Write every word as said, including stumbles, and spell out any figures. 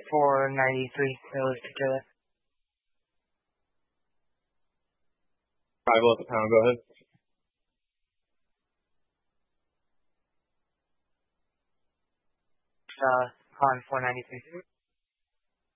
four ninety-three, realistic to that. Arrival at the pound, go ahead. Uh, on four ninety-three.